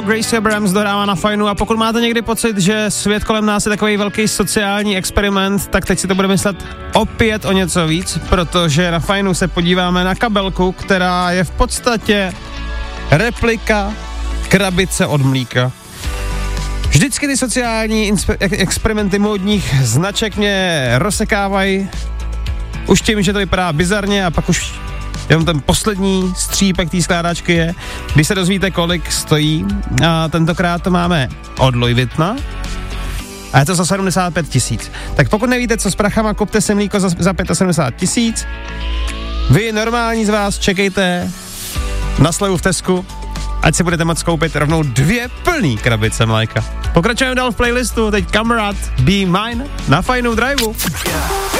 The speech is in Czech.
Slow, Gracie Abrams dohrává na fajnu a pokud máte někdy pocit, že svět kolem nás je takový velký sociální experiment, tak teď si to bude myslet opět o něco víc, protože na fajnu se podíváme na kabelku, která je v podstatě replika krabice od mlíka. Vždycky ty sociální experimenty módních značek mě rozsekávají už tím, že to vypadá bizarně a pak už jenom ten poslední střípek té skládačky je, když se dozvíte, kolik stojí. A tentokrát to máme od Louis Vuittona a je to za 75 000. Tak pokud nevíte, co s prachama, kupte si mlíko za 75 000. Vy normální z vás čekejte na slevu v Tesku, ať si budete moct koupit rovnou 2 plný krabice mléka. Pokračujeme dál v playlistu, teď Kamarad Be Mine na fajnou driveu.